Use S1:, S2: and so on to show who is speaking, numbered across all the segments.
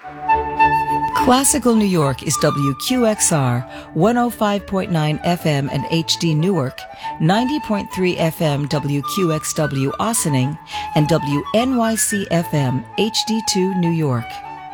S1: Classical New York is WQXR 105.9 FM and HD Newark, 90.3 FM WQXW Ossining, and WNYC FM HD2 New York.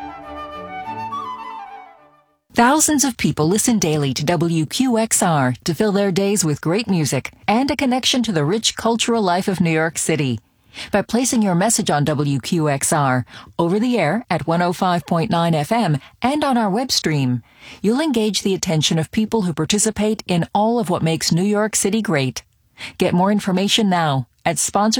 S2: Thousands of people listen daily to WQXR to fill their days with great music and a connection to the rich cultural life of New York City. By placing your message on WQXR, over the air at 105.9 FM and on our web stream, you'll engage the attention of people who participate in all of what makes New York City great. Get more information now at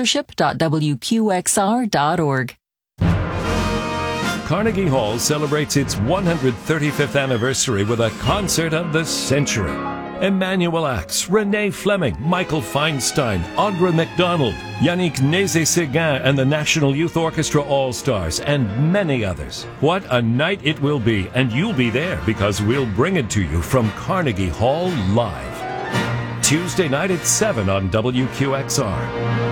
S2: sponsorship.wqxr.org.
S3: Carnegie Hall celebrates its 135th anniversary with a concert of the century. Emmanuel Axe, Renee Fleming, Michael Feinstein, Audra McDonald, Yannick Nézet-Séguin and the National Youth Orchestra All-Stars, and many others. What a night it will be, and you'll be there because we'll bring it to you from Carnegie Hall live. Tuesday night at 7 on WQXR.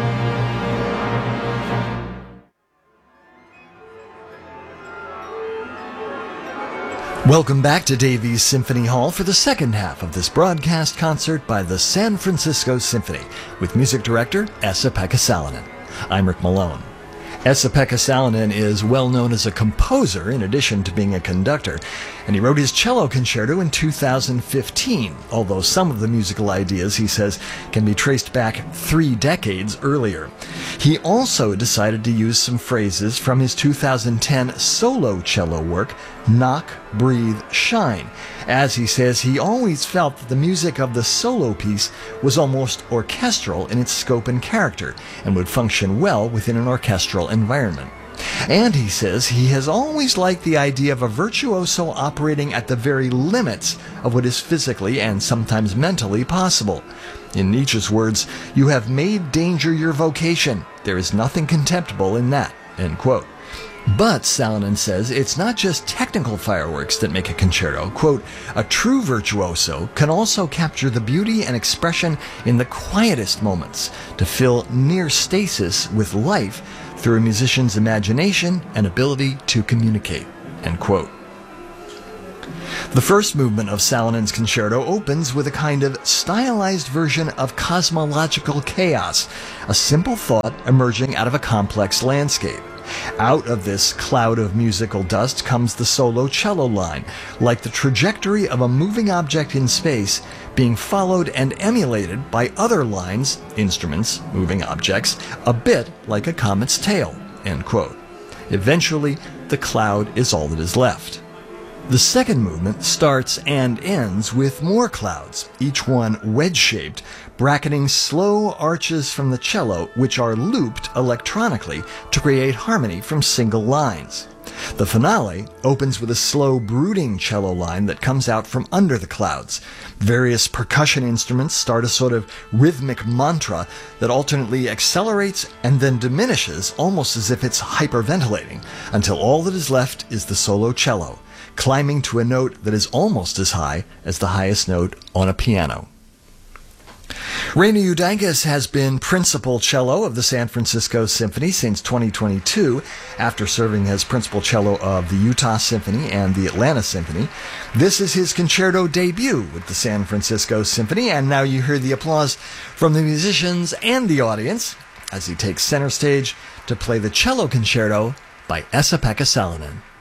S4: Welcome back to Davies Symphony Hall for the second half of this broadcast concert by the San Francisco Symphony with music director Esa-Pekka Salonen. I'm Rick Malone. Esa-Pekka Salonen is well known as a composer in addition to being a conductor, and he wrote his cello concerto in 2015, although some of the musical ideas, he says, can be traced back 3 decades earlier. He also decided to use some phrases from his 2010 solo cello work, Knock, Breathe, Shine. As he says, he always felt that the music of the solo piece was almost orchestral in its scope and character, and would function well within an orchestral environment. And he says he has always liked the idea of a virtuoso operating at the very limits of what is physically and sometimes mentally possible. In Nietzsche's words, "You have made danger your vocation. There is nothing contemptible in that." End quote. But, Salonen says, it's not just technical fireworks that make a concerto. Quote, "A true virtuoso can also capture the beauty and expression in the quietest moments, to fill near stasis with life through a musician's imagination and ability to communicate." End quote. The first movement of Salonen's concerto opens with a kind of stylized version of cosmological chaos, a simple thought emerging out of a complex landscape. Out of this cloud of musical dust comes the solo cello line, like the trajectory of a moving object in space being followed and emulated by other lines, instruments, moving objects, a bit like a comet's tail. End quote. Eventually, the cloud is all that is left. The second movement starts and ends with more clouds, each one wedge-shaped, bracketing slow arches from the cello, which are looped electronically to create harmony from single lines. The finale opens with a slow, brooding cello line that comes out from under the clouds. Various percussion instruments start a sort of rhythmic mantra that alternately accelerates and then diminishes, almost as if it's hyperventilating, until all that is left is the solo cello, climbing to a note that is almost as high as the highest note on a piano. Raina Udangas has been principal cello of the San Francisco Symphony since 2022, after serving as principal cello of the Utah Symphony and the Atlanta Symphony. This is his concerto debut with the San Francisco Symphony, and now you hear the applause from the musicians and the audience as he takes center stage to play the cello concerto by Esa-Pekka Salonen.